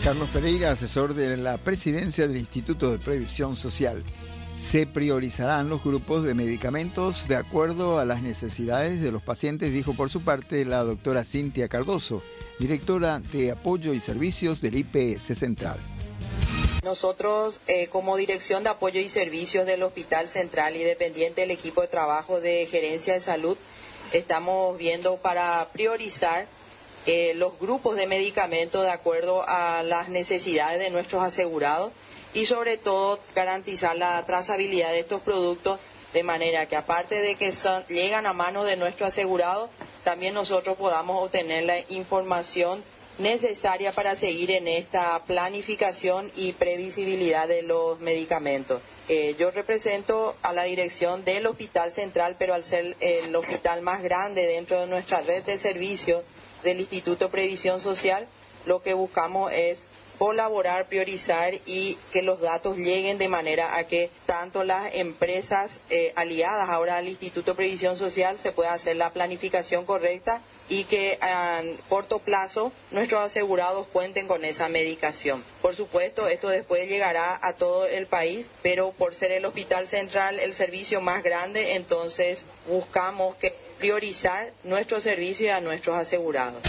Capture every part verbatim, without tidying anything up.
Carlos Pereira, asesor de la presidencia del Instituto de Previsión Social. Se priorizarán los grupos de medicamentos de acuerdo a las necesidades de los pacientes, dijo por su parte la doctora Cintia Cardoso, directora de Apoyo y Servicios del I P S Central. Nosotros, eh, como Dirección de Apoyo y Servicios del Hospital Central y dependiente del equipo de trabajo de Gerencia de Salud, estamos viendo para priorizar eh, los grupos de medicamentos de acuerdo a las necesidades de nuestros asegurados y sobre todo garantizar la trazabilidad de estos productos de manera que aparte de que son, llegan a manos de nuestros asegurados, también nosotros podamos obtener la información necesaria para seguir en esta planificación y previsibilidad de los medicamentos. Eh, yo represento a la dirección del Hospital Central, pero al ser el hospital más grande dentro de nuestra red de servicios del Instituto de Previsión Social, lo que buscamos es colaborar, priorizar y que los datos lleguen de manera a que tanto las empresas eh, aliadas ahora al Instituto de Previsión Social se pueda hacer la planificación correcta y que a corto plazo nuestros asegurados cuenten con esa medicación. Por supuesto, esto después llegará a todo el país, pero por ser el Hospital Central el servicio más grande, entonces buscamos que priorizar nuestro servicio y a nuestros asegurados.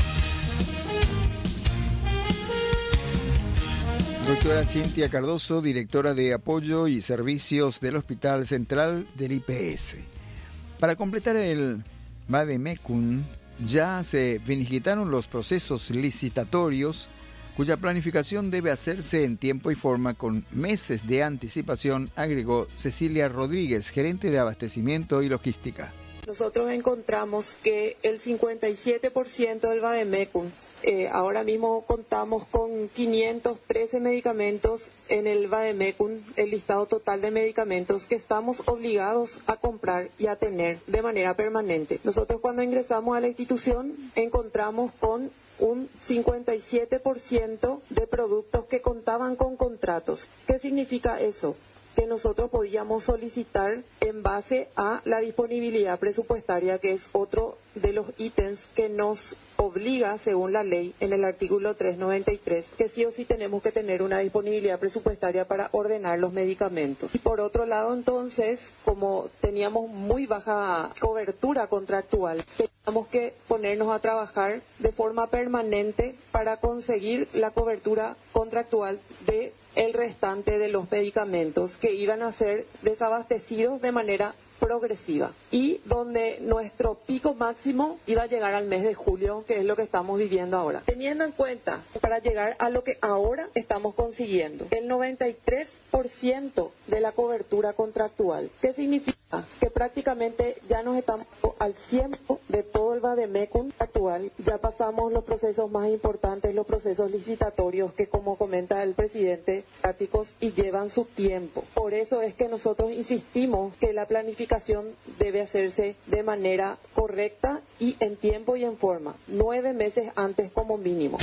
Doctora Cintia Cardoso, directora de Apoyo y Servicios del Hospital Central del I P S. Para completar el Vademecum, ya se finiquitaron los procesos licitatorios, cuya planificación debe hacerse en tiempo y forma con meses de anticipación, agregó Cecilia Rodríguez, gerente de Abastecimiento y Logística. Nosotros encontramos que el cincuenta y siete por ciento del Vademecum, eh, ahora mismo contamos con quinientos trece medicamentos en el Vademecum, el listado total de medicamentos que estamos obligados a comprar y a tener de manera permanente. Nosotros cuando ingresamos a la institución encontramos con un cincuenta y siete por ciento de productos que contaban con contratos. ¿Qué significa eso? Que nosotros podíamos solicitar en base a la disponibilidad presupuestaria, que es otro de los ítems que nos obliga, según la ley, en el artículo trescientos noventa y tres, que sí o sí tenemos que tener una disponibilidad presupuestaria para ordenar los medicamentos. Y por otro lado, entonces, como teníamos muy baja cobertura contractual, teníamos que ponernos a trabajar de forma permanente para conseguir la cobertura contractual de el restante de los medicamentos que iban a ser desabastecidos de manera progresiva y donde nuestro pico máximo iba a llegar al mes de julio, que es lo que estamos viviendo ahora. Teniendo en cuenta, para llegar a lo que ahora estamos consiguiendo, el noventa y tres por ciento de la cobertura contractual, ¿qué significa? Que prácticamente ya nos estamos al cien por ciento de todo el Vademecum actual, ya pasamos los procesos más importantes, los procesos licitatorios que, como comenta el presidente, prácticos y llevan su tiempo. Por eso es que nosotros insistimos que la planificación debe hacerse de manera correcta y en tiempo y en forma, nueve meses antes como mínimo.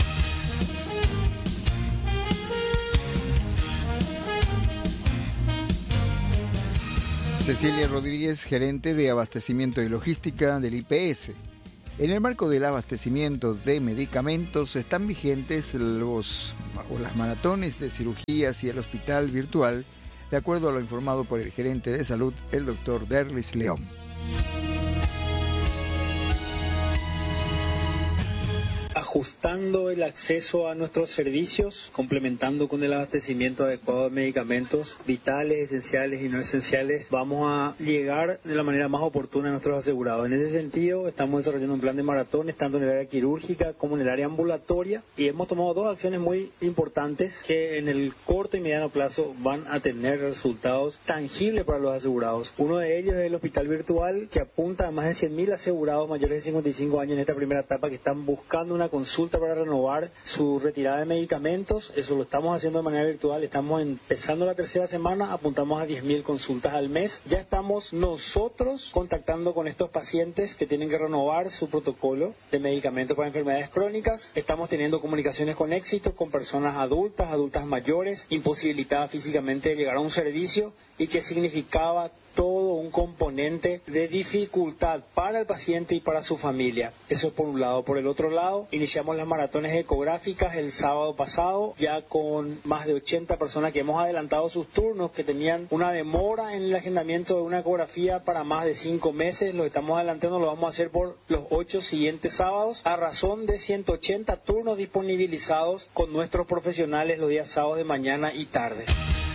Cecilia Rodríguez, gerente de Abastecimiento y Logística del I P S. En el marco del abastecimiento de medicamentos están vigentes los, o las maratones de cirugías y el hospital virtual, de acuerdo a lo informado por el gerente de salud, el doctor Derlis León. Ajustando el acceso a nuestros servicios, complementando con el abastecimiento adecuado de medicamentos vitales, esenciales y no esenciales, vamos a llegar de la manera más oportuna a nuestros asegurados. En ese sentido, estamos desarrollando un plan de maratones, tanto en el área quirúrgica como en el área ambulatoria, y hemos tomado dos acciones muy importantes que en el corto y mediano plazo van a tener resultados tangibles para los asegurados. Uno de ellos es el hospital virtual, que apunta a más de cien mil asegurados mayores de cincuenta y cinco años en esta primera etapa que están buscando una consulta para renovar su retirada de medicamentos. Eso lo estamos haciendo de manera virtual, estamos empezando la tercera semana, apuntamos a diez mil consultas al mes. Ya estamos nosotros contactando con estos pacientes que tienen que renovar su protocolo de medicamentos para enfermedades crónicas. Estamos teniendo comunicaciones con éxito con personas adultas, adultas mayores, imposibilitadas físicamente de llegar a un servicio y que significaba todo un un componente de dificultad para el paciente y para su familia. Eso es por un lado. Por el otro lado, iniciamos las maratones ecográficas el sábado pasado, ya con más de ochenta personas que hemos adelantado sus turnos, que tenían una demora en el agendamiento de una ecografía para más de cinco meses. Lo estamos adelantando, lo vamos a hacer por los ocho siguientes sábados, a razón de ciento ochenta turnos disponibilizados con nuestros profesionales los días sábados de mañana y tarde.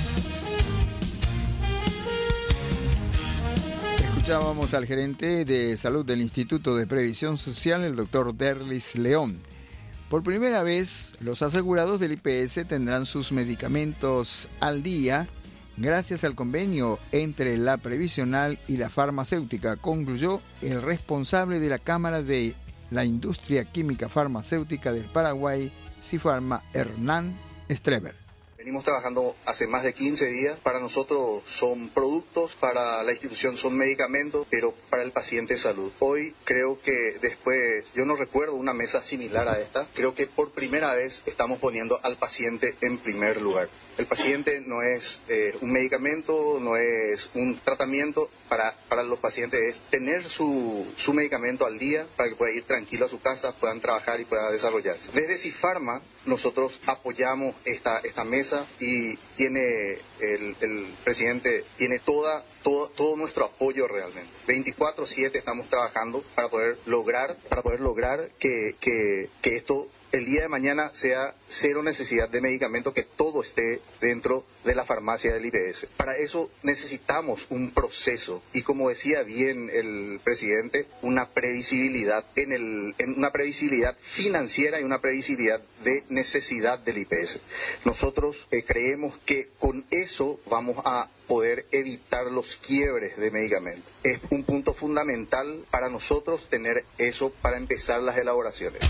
Escuchábamos al gerente de salud del Instituto de Previsión Social, el doctor Derlis León. Por primera vez, los asegurados del I P S tendrán sus medicamentos al día gracias al convenio entre la previsional y la farmacéutica, concluyó el responsable de la Cámara de la Industria Química Farmacéutica del Paraguay, Cifarma, Hernán Streber. Venimos trabajando hace más de quince días. Para nosotros son productos, para la institución son medicamentos, pero para el paciente es salud. Hoy creo que después, yo no recuerdo una mesa similar a esta, creo que por primera vez estamos poniendo al paciente en primer lugar. El paciente no es eh, un medicamento, no es un tratamiento. Para, para los pacientes es tener su, su medicamento al día para que pueda ir tranquilo a su casa, puedan trabajar y puedan desarrollarse. Desde Cifarma nosotros apoyamos esta, esta mesa y tiene el, el presidente tiene toda, todo, todo nuestro apoyo realmente. veinticuatro siete estamos trabajando para poder lograr, para poder lograr que, que, que esto el día de mañana sea cero necesidad de medicamento, que todo esté dentro de la farmacia del I P S. Para eso necesitamos un proceso y, como decía bien el presidente, una previsibilidad en el en una previsibilidad financiera y una previsibilidad de necesidad del I P S. Nosotros eh, creemos que con eso vamos a poder evitar los quiebres de medicamentos. Es un punto fundamental para nosotros tener eso para empezar las elaboraciones.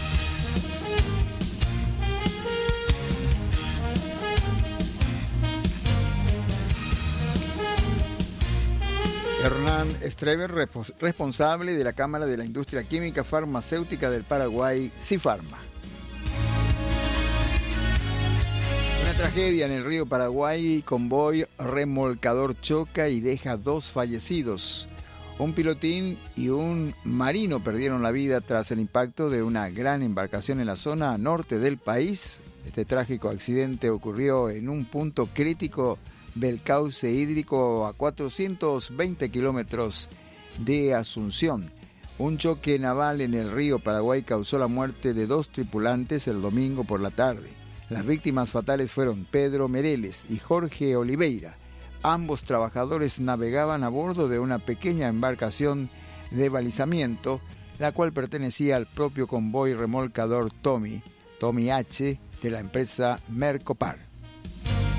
Hernán Streber, responsable de la Cámara de la Industria Química Farmacéutica del Paraguay, Cifarma. Una tragedia en el río Paraguay, convoy remolcador choca y deja dos fallecidos. Un pilotín y un marino perdieron la vida tras el impacto de una gran embarcación en la zona norte del país. Este trágico accidente ocurrió en un punto crítico del cauce hídrico a cuatrocientos veinte kilómetros de Asunción. Un choque naval en el río Paraguay causó la muerte de dos tripulantes el domingo por la tarde. Las víctimas fatales fueron Pedro Mereles y Jorge Oliveira. Ambos trabajadores navegaban a bordo de una pequeña embarcación de balizamiento, la cual pertenecía al propio convoy remolcador Tommy, Tommy H, de la empresa Mercopar.